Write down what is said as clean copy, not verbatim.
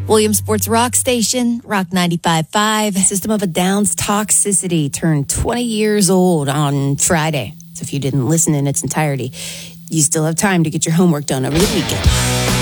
Williamsport's Rock Station, Rock 95.5. System of a Down's Toxicity turned 20 years old on Friday. So if you didn't listen in its entirety, you still have time to get your homework done over the weekend.